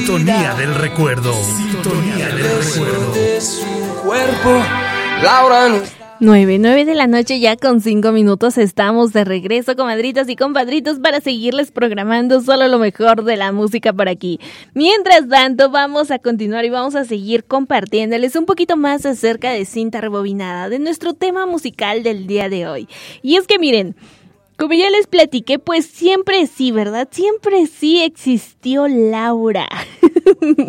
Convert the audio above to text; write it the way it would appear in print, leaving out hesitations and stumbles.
Sintonía del recuerdo. Sintonía del recuerdo. De su cuerpo, Laura no... 9 de la noche ya con 5 minutos estamos de regreso, comadritas y compadritos, para seguirles programando solo lo mejor de la música por aquí. Mientras tanto, vamos a continuar y vamos a seguir compartiéndoles un poquito más acerca de Cinta Rebobinada, de nuestro tema musical del día de hoy. Y es que miren, como ya les platiqué, pues siempre sí, ¿verdad? Siempre sí existió Laura.